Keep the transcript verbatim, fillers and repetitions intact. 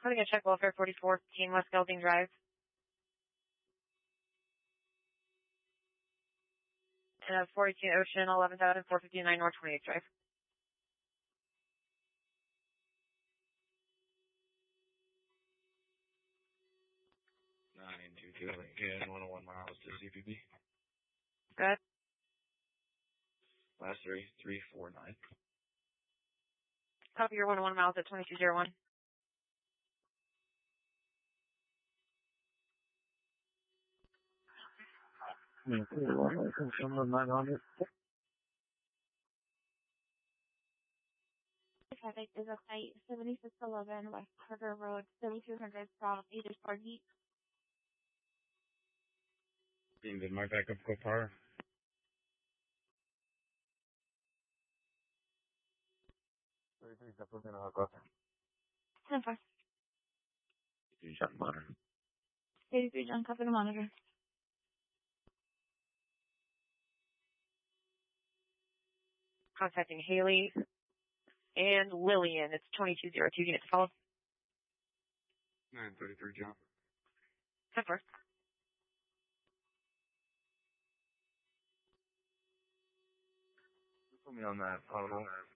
Putting a check welfare forty-four fifteen West Gelding Drive. And a forty-two Ocean, eleven thousand four hundred fifty-nine North twenty-eighth Drive. nine two two again, one oh one miles to C P B. Good. Last three, three four nine. Copy your one oh one miles at twenty-two oh one. Traffic is a site seventy-six eleven West Carter Road, thirty-two hundred South, Either Sparky. Being did my backup go power? thirty-three, definitely gonna hook up. ten four. You shot monitor. eighty-three John, copy the monitor. Contacting Haley and Lillian. It's twenty-two oh two units to follow. nine thirty-three, John. ten four. Put me on that photo.